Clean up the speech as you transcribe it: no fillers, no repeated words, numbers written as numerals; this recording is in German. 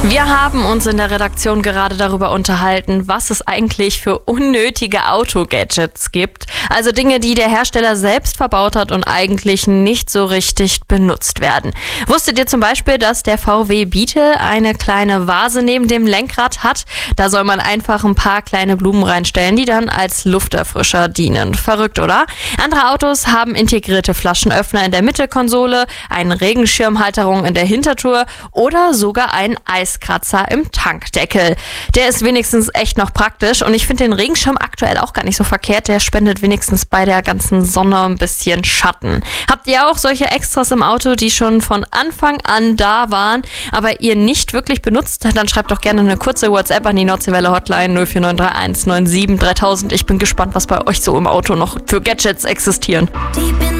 Wir haben uns in der Redaktion gerade darüber unterhalten, was es eigentlich für unnötige Auto-Gadgets gibt. Also Dinge, die der Hersteller selbst verbaut hat und eigentlich nicht so richtig benutzt werden. Wusstet ihr zum Beispiel, dass der VW Beetle eine kleine Vase neben dem Lenkrad hat? Da soll man einfach ein paar kleine Blumen reinstellen, die dann als Lufterfrischer dienen. Verrückt, oder? Andere Autos haben integrierte Flaschenöffner in der Mittelkonsole, eine Regenschirmhalterung in der Hintertür oder sogar einen Eiskratzer im Tankdeckel. Der ist wenigstens echt noch praktisch und ich finde den Regenschirm aktuell auch gar nicht so verkehrt. Der spendet wenigstens bei der ganzen Sonne ein bisschen Schatten. Habt ihr auch solche Extras im Auto, die schon von Anfang an da waren, aber ihr nicht wirklich benutzt? Dann schreibt doch gerne eine kurze WhatsApp an die Nordseewelle Hotline 04931 97 3000. Ich bin gespannt, was bei euch so im Auto noch für Gadgets existieren.